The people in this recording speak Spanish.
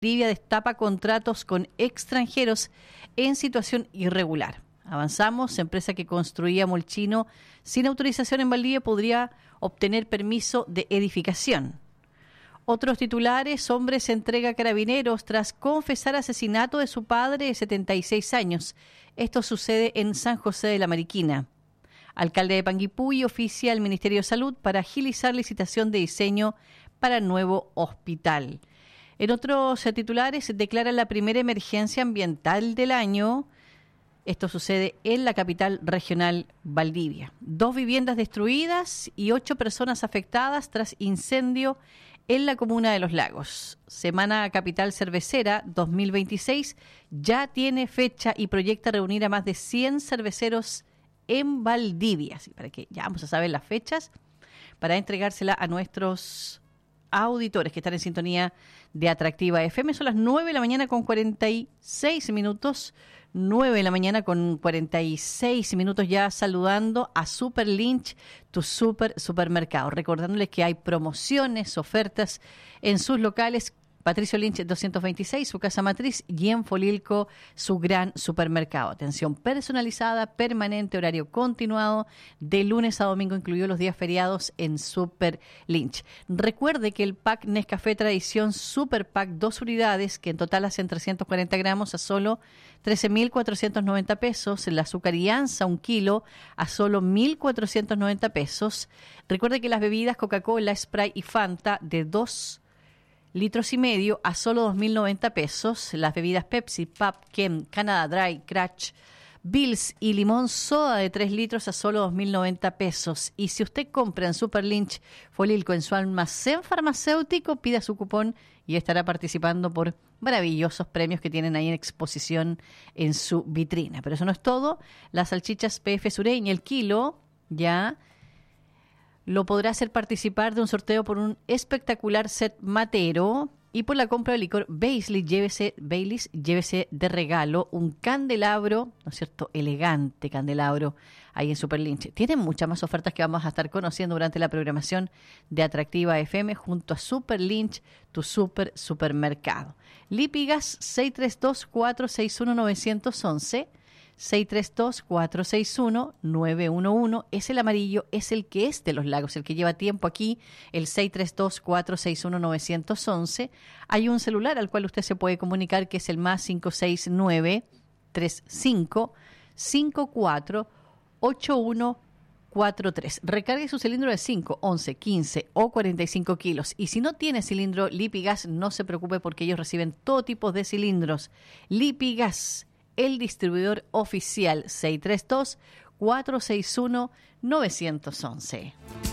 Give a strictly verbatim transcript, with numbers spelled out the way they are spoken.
Valdivia destapa contratos con extranjeros en situación irregular. Avanzamos, empresa que construía molchino sin autorización en Valdivia podría obtener permiso de edificación. Otros titulares, hombre se entrega a carabineros tras confesar asesinato de su padre de setenta y seis años. Esto sucede en San José de la Mariquina. Alcalde de Panguipulli oficia al Ministerio de Salud para agilizar licitación de diseño para nuevo hospital. En otros titulares, se declara la primera emergencia ambiental del año. Esto sucede en la capital regional Valdivia. Dos viviendas destruidas y ocho personas afectadas tras incendio en la comuna de Los Lagos. Semana Capital Cervecera dos mil veintiséis ya tiene fecha y proyecta reunir a más de cien cerveceros en Valdivia. Así para que ya vamos a saber las fechas para entregársela a nuestros auditores que están en sintonía de Atractiva F M. Son las nueve de la mañana con cuarenta y seis minutos. nueve de la mañana con cuarenta y seis minutos, ya saludando a Super Lynch, tu super supermercado. Recordándoles que hay promociones, ofertas en sus locales. Patricio Lynch doscientos veintiséis, su casa matriz, y en Folilco, su gran supermercado. Atención personalizada, permanente, horario continuado, de lunes a domingo, incluidos los días feriados en Super Lynch. Recuerde que el pack Nescafé Tradición Super Pack, dos unidades, que en total hacen trescientos cuarenta gramos, a solo trece mil cuatrocientos noventa pesos. El azúcar Ianza, un kilo, a solo mil cuatrocientos noventa pesos. Recuerde que las bebidas Coca-Cola, Sprite y Fanta, de dos litros y medio a solo dos mil noventa pesos. Las bebidas Pepsi, Pap, Kem, Canada Dry, Crash, Bills y limón soda de tres litros a solo dos mil noventa pesos. Y si usted compra en Super Lynch Folilco en su almacén farmacéutico, pida su cupón y estará participando por maravillosos premios que tienen ahí en exposición en su vitrina. Pero eso no es todo. Las salchichas P F Sureña, el kilo, ya lo podrá hacer participar de un sorteo por un espectacular set matero, y por la compra de licor Baileys, llévese, Baileys, llévese de regalo un candelabro, ¿no es cierto?, elegante candelabro ahí en Super Lynch. Tienen muchas más ofertas que vamos a estar conociendo durante la programación de Atractiva F M junto a Super Lynch, tu super supermercado. Lipigas seis tres dos, cuatro seis uno, nueve uno uno, seis tres dos, cuatro seis uno, nueve uno uno, es el amarillo, es el que es de Los Lagos, el que lleva tiempo aquí, el seis tres dos, cuatro seis uno, nueve uno uno. Hay un celular al cual usted se puede comunicar, que es el más cinco seis nueve, tres cinco, cinco cuatro, ocho uno cuatro tres. Recargue su cilindro de cinco, once, quince o cuarenta y cinco kilos. Y si no tiene cilindro Lipigas, no se preocupe, porque ellos reciben todo tipo de cilindros. Lipigas, el distribuidor oficial, seis tres dos, cuatro seis uno, nueve uno uno.